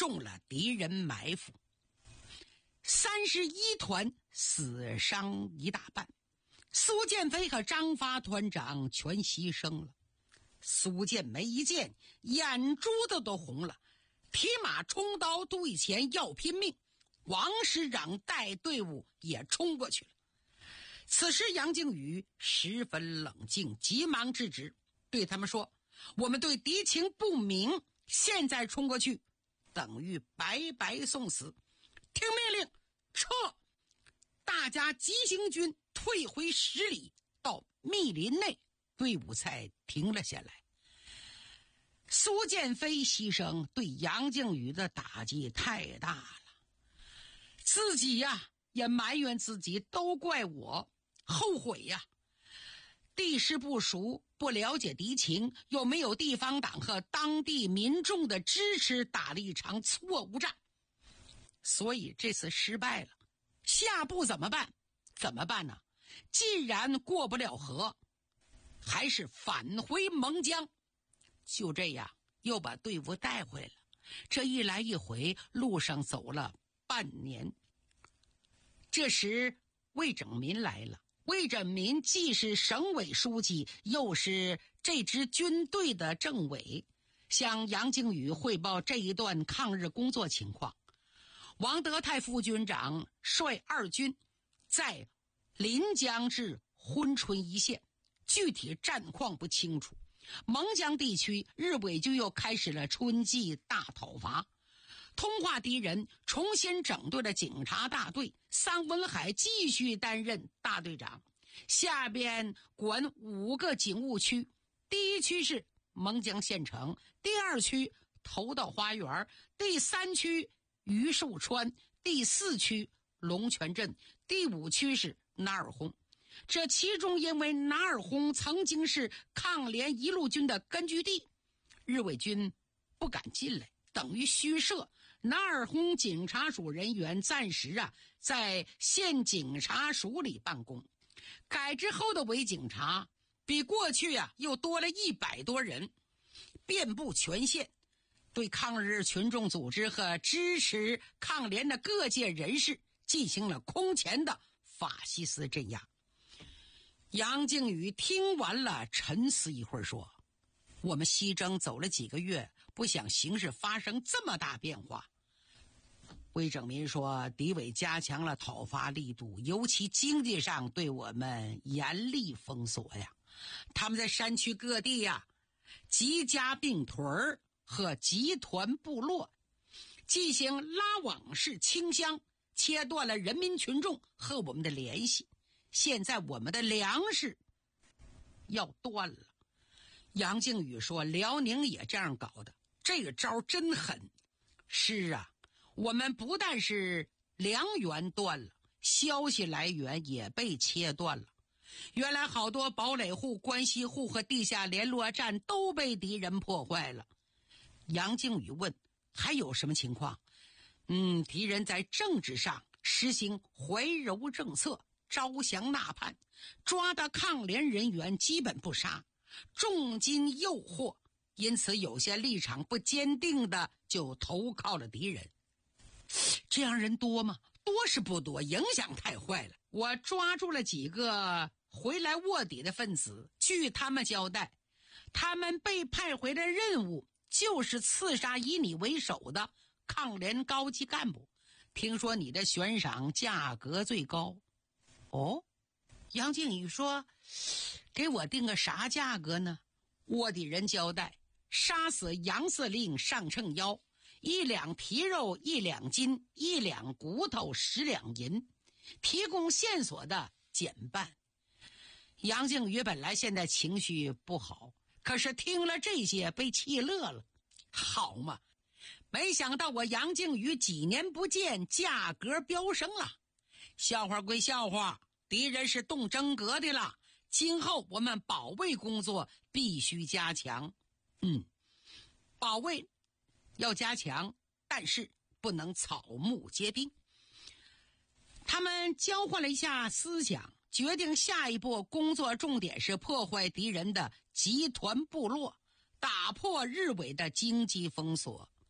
中了敌人埋伏，31团死伤一大半，苏建飞和张发团长全牺牲了。苏建没一见，眼珠子都红了，提马冲刀对前要拼命。王师长带队伍也冲过去了。此时杨靖宇十分冷静，急忙制止，对他们说：我们对敌情不明，现在冲过去等于白白送死，听命令撤！大家急行军退回10里，到密林内，队伍才停了下来。苏建飞牺牲对杨靖宇的打击太大了，自己呀也埋怨自己，都怪我，后悔呀。地势不熟，不了解敌情，又没有地方党和当地民众的支持，打了一场错误战，所以这次失败了。下步怎么办？怎么办呢？既然过不了河，还是返回蒙江。就这样又把队伍带回了，这一来一回路上走了半年。这时魏拯民来了，魏拯民既是省委书记，又是这支军队的政委，向杨靖宇汇报这一段抗日工作情况。王德泰副军长率2军在临江至珲春一线，具体战况不清楚。蒙江地区日伪军又开始了春季大讨伐，通化敌人，重新整顿了警察大队，桑文海继续担任大队长，下边管5个警务区。第1区是蒙江县城，第2区头道花园，第3区榆树川，第4区龙泉镇，第5区是纳尔洪。这其中因为纳尔洪曾经是抗联一路军的根据地，日伪军不敢进来，等于虚设。纳尔洪警察署人员暂时在县警察署里办公。改制后的伪警察比过去又多了100多人，遍布全县，对抗日群众组织和支持抗联的各界人士进行了空前的法西斯镇压。杨靖宇听完了，沉思一会儿说：我们西征走了几个月，不想形势发生这么大变化。魏拯民说，敌伪加强了讨伐力度，尤其经济上对我们严厉封锁呀。他们在山区各地集家并屯儿和集团部落，进行拉网式清乡，切断了人民群众和我们的联系。现在我们的粮食要断了。杨靖宇说，辽宁也这样搞的，这个招真狠。是啊，我们不但是粮源断了，消息来源也被切断了。原来好多堡垒户、关系户和地下联络站都被敌人破坏了。杨靖宇问，还有什么情况？敌人在政治上实行怀柔政策，招降纳叛，抓的抗联人员基本不杀，重金诱惑，因此有些立场不坚定的就投靠了敌人。这样人多吗？多是不多，影响太坏了。我抓住了几个回来卧底的分子，据他们交代，他们被派回的任务就是刺杀以你为首的抗联高级干部。听说你的悬赏价格最高。哦，杨靖宇说，给我定个啥价格呢？卧底人交代，杀死杨司令上秤腰，1两皮肉1两金，1两骨头10两银，提供线索的减半。杨靖宇本来现在情绪不好，可是听了这些被气乐了。好嘛，没想到我杨靖宇几年不见，价格飙升了。笑话归笑话，敌人是动真格的了，今后我们保卫工作必须加强。保卫要加强，但是不能草木皆兵。他们交换了一下思想，决定下一步工作重点是破坏敌人的集团部落，打破日伪的经济封锁。